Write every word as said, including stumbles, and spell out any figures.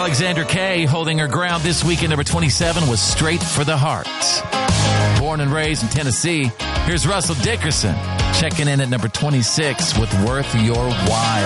Alexander Kay holding her ground this week at number twenty-seven was Straight for the Heart. Born and raised in Tennessee, here's Russell Dickerson checking in at number twenty-six with Worth Your While.